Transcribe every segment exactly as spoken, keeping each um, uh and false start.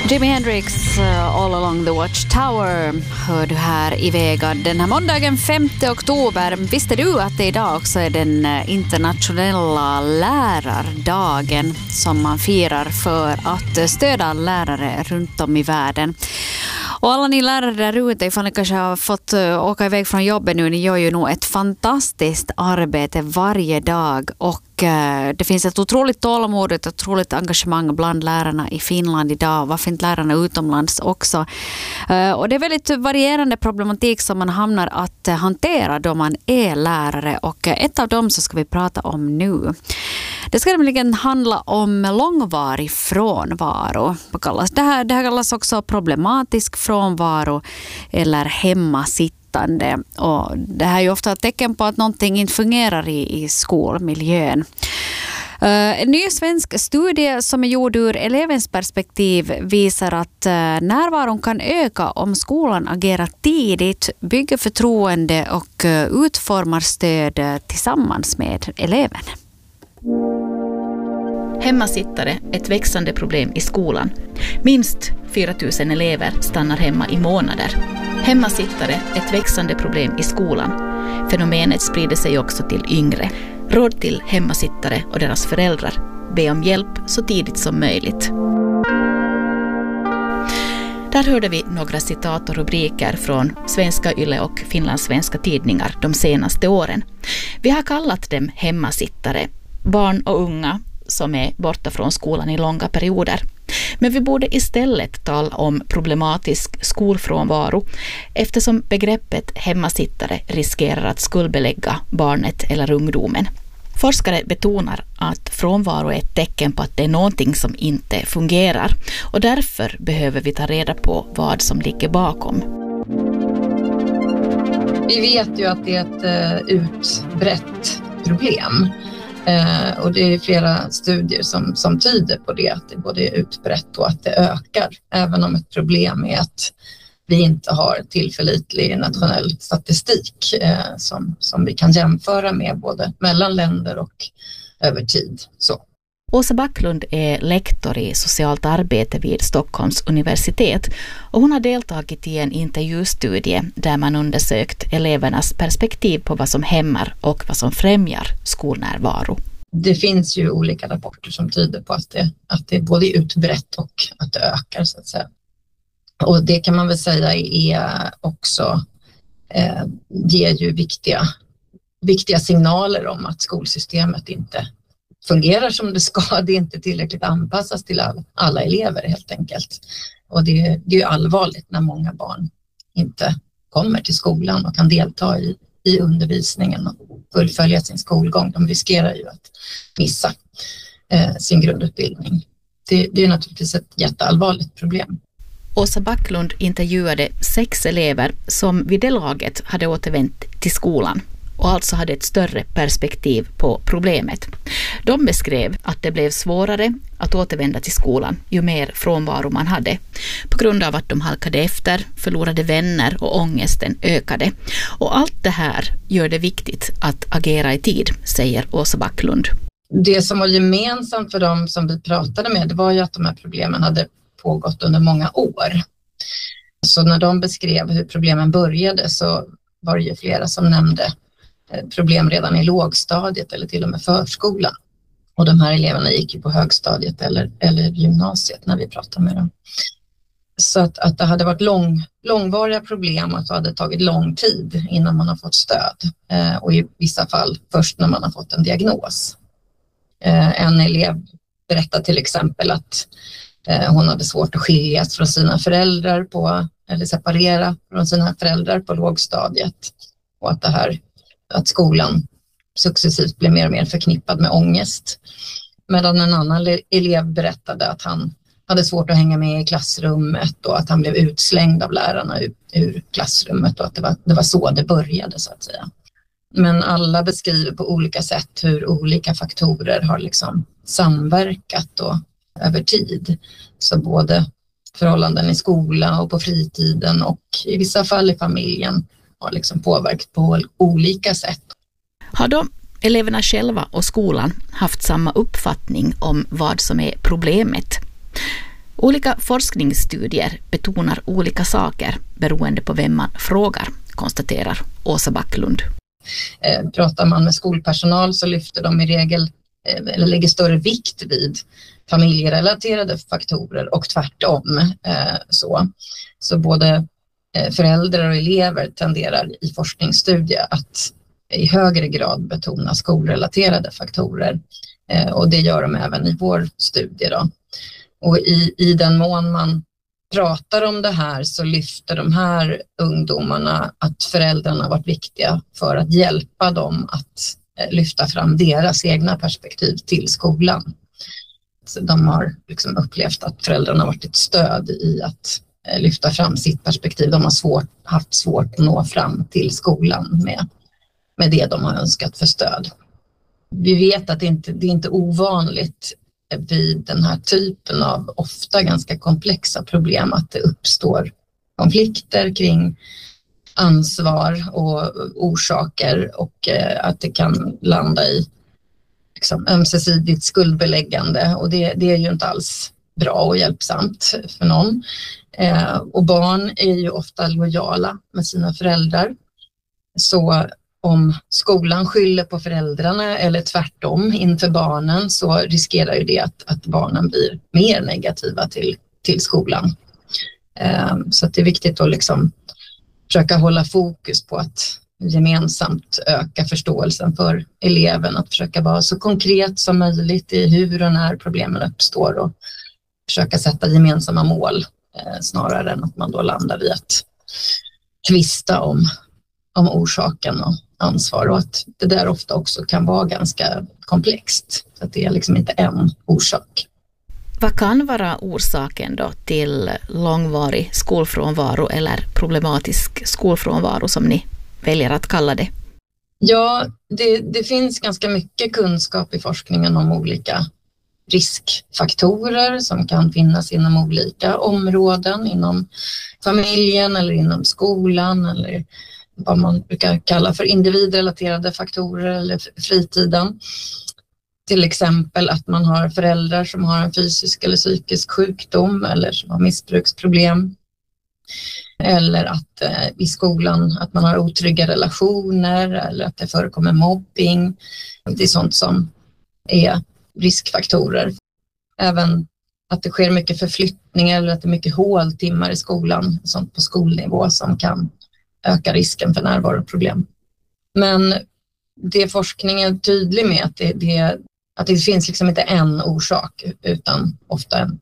Jimi Hendrix, uh, All Along the Watchtower, hör du här i Vega den här måndagen femte oktober. Visste du att det idag också är den internationella lärardagen som man firar för att stödja lärare runt om i världen? Och alla ni lärare där ute, ifall ni kanske har fått åka iväg från jobbet nu, ni gör ju nog ett fantastiskt arbete varje dag och det finns ett otroligt tålamod, ett otroligt engagemang bland lärarna i Finland idag. Varför inte lärarna utomlands också? Och det är väldigt varierande problematik som man hamnar att hantera då man är lärare. Och ett av dem så ska vi prata om nu. Det ska nämligen handla om långvarig frånvaro. Det här, det här kallas också problematisk frånvaro eller hemmasittande. Och det här är ju ofta ett tecken på att någonting inte fungerar i, i skolmiljön. Uh, en ny svensk studie som är gjord ur elevens perspektiv visar att uh, närvaron kan öka om skolan agerar tidigt, bygger förtroende och uh, utformar stöd uh, tillsammans med eleven. Hemmasittare, ett växande problem i skolan. Minst fyra tusen elever stannar hemma i månader. Hemmasittare, ett växande problem i skolan. Fenomenet sprider sig också till yngre. Råd till hemmasittare och deras föräldrar. Be om hjälp så tidigt som möjligt. Där hörde vi några citat och rubriker från svenska Yle och finlandssvenska tidningar de senaste åren. Vi har kallat dem hemmasittare, barn och unga som är borta från skolan i långa perioder. Men vi borde istället tala om problematisk skolfrånvaro eftersom begreppet hemmasittare riskerar att skuldbelägga barnet eller ungdomen. Forskare betonar att frånvaro är ett tecken på att det är någonting som inte fungerar och därför behöver vi ta reda på vad som ligger bakom. Vi vet ju att det är ett uh, utbrett problem. Eh, och det är flera studier som, som tyder på det, att det både är utbrett och att det ökar. Även om ett problem är att vi inte har tillförlitlig nationell statistik eh, som, som vi kan jämföra med både mellan länder och över tid. Så. Åsa Backlund är lektor i socialt arbete vid Stockholms universitet och hon har deltagit i en intervjustudie där man undersökt elevernas perspektiv på vad som hämmar och vad som främjar skolnärvaro. Det finns ju olika rapporter som tyder på att det, att det är både utbrett och att det ökar så att säga. Och det kan man väl säga är också eh, ger ju viktiga, viktiga signaler om att skolsystemet inte fungerar som det ska, det är inte tillräckligt anpassas till all, alla elever helt enkelt. Och det, det är ju allvarligt när många barn inte kommer till skolan och kan delta i, i undervisningen och fullfölja sin skolgång. De riskerar ju att missa eh, sin grundutbildning. Det, det är naturligtvis ett jätteallvarligt problem. Åsa Backlund intervjuade sex elever som vid det laget hade återvänt till skolan och alltså hade ett större perspektiv på problemet. De beskrev att det blev svårare att återvända till skolan ju mer frånvaro man hade på grund av att de halkade efter, förlorade vänner och ångesten ökade. Och allt det här gör det viktigt att agera i tid, säger Åsa Backlund. Det som var gemensamt för dem som vi pratade med, det var ju att de här problemen hade pågått under många år. Så när de beskrev hur problemen började så var det ju flera som nämnde problem redan i lågstadiet eller till och med förskolan. Och de här eleverna gick ju på högstadiet eller, eller gymnasiet när vi pratade med dem. Så att, att det hade varit lång, långvariga problem och att det hade tagit lång tid innan man har fått stöd. Eh, och i vissa fall först när man har fått en diagnos. Eh, en elev berättade till exempel att eh, hon hade svårt att skiljas från sina föräldrar på, eller separera från sina föräldrar på lågstadiet. Och att det här att skolan successivt blev mer och mer förknippad med ångest. Medan en annan elev berättade att han hade svårt att hänga med i klassrummet och att han blev utslängd av lärarna ur, ur klassrummet och att det var, det var så det började så att säga. Men alla beskriver på olika sätt hur olika faktorer har liksom samverkat och över tid. Så både förhållanden i skola och på fritiden och i vissa fall i familjen har liksom påverkat på olika sätt. Har de eleverna själva och skolan haft samma uppfattning om vad som är problemet? Olika forskningsstudier betonar olika saker beroende på vem man frågar, konstaterar Åsa Backlund. Eh, pratar man med skolpersonal så lyfter de i regel eh, eller lägger större vikt vid familjerelaterade faktorer och tvärtom. Eh, så. så både eh, föräldrar och elever tenderar i forskningsstudier att i högre grad betona skolrelaterade faktorer. Eh, och det gör de även i vår studie då. Och i, i den mån man pratar om det här så lyfter de här ungdomarna att föräldrarna har varit viktiga för att hjälpa dem att eh, lyfta fram deras egna perspektiv till skolan. Så de har liksom upplevt att föräldrarna har varit ett stöd i att eh, lyfta fram sitt perspektiv. De har svårt, haft svårt att nå fram till skolan med, med det de har önskat för stöd. Vi vet att det inte det är inte ovanligt vid den här typen av ofta ganska komplexa problem att det uppstår konflikter kring ansvar och orsaker och att det kan landa i liksom ömsesidigt skuldbeläggande och det, det är ju inte alls bra och hjälpsamt för någon. Eh, och barn är ju ofta lojala med sina föräldrar. Så om skolan skyller på föräldrarna eller tvärtom inför barnen så riskerar ju det att, att barnen blir mer negativa till, till skolan. Eh, så att det är viktigt att liksom försöka hålla fokus på att gemensamt öka förståelsen för eleven, att försöka vara så konkret som möjligt i hur och när problemen uppstår och försöka sätta gemensamma mål eh, snarare än att man då landar i att tvista om, om orsaken och ansvar och att det där ofta också kan vara ganska komplext. Så att det är liksom inte en orsak. Vad kan vara orsaken då till långvarig skolfrånvaro eller problematisk skolfrånvaro som ni väljer att kalla det? Ja, det, det finns ganska mycket kunskap i forskningen om olika riskfaktorer som kan finnas inom olika områden, inom familjen eller inom skolan eller vad man brukar kalla för individrelaterade faktorer eller fritiden. Till exempel att man har föräldrar som har en fysisk eller psykisk sjukdom eller som har missbruksproblem. Eller att eh, i skolan att man har otrygga relationer eller att det förekommer mobbing. Det är sånt som är riskfaktorer. Även att det sker mycket förflyttningar eller att det är mycket håltimmar i skolan, sånt på skolnivå som kan öka risken för närvaroproblem. Men det forskningen är tydlig med att det, det, att det finns liksom inte en orsak utan ofta en,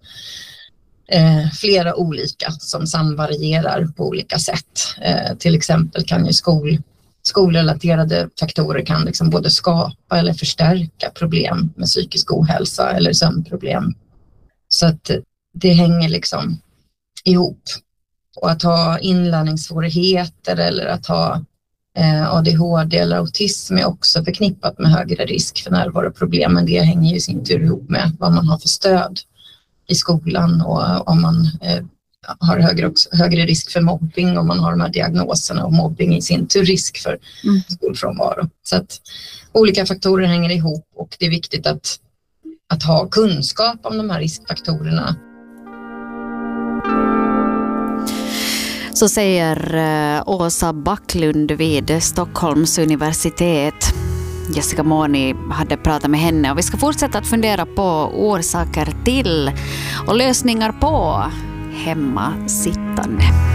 eh, flera olika som samvarierar på olika sätt. Eh, till exempel kan ju skol, skolrelaterade faktorer kan liksom både skapa eller förstärka problem med psykisk ohälsa eller sömnproblem. Så att det hänger liksom ihop. Och att ha inlärningssvårigheter eller att ha eh, A D H D eller autism är också förknippat med högre risk för närvaroproblem. Men det hänger ju i sin tur ihop med vad man har för stöd i skolan och om man eh, har högre, också, högre risk för mobbing om man har de här diagnoserna och mobbing i sin tur risk för mm. skolfrånvaro. Så att olika faktorer hänger ihop och det är viktigt att, att ha kunskap om de här riskfaktorerna. Så säger Åsa Backlund vid Stockholms universitet. Jessica Moni hade pratat med henne och vi ska fortsätta att fundera på orsaker till och lösningar på hemmasittande.